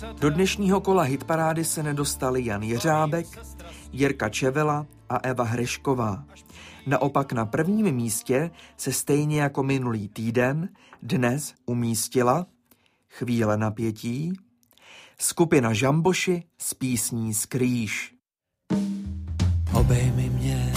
Do dnešního kola hitparády se nedostali Jan Jeřábek, Jirka Čevela a Eva Hryšková. Naopak na prvním místě se stejně jako minulý týden dnes umístila Chvíle napětí, skupina Žamboši s písní Skrýš. Obejmi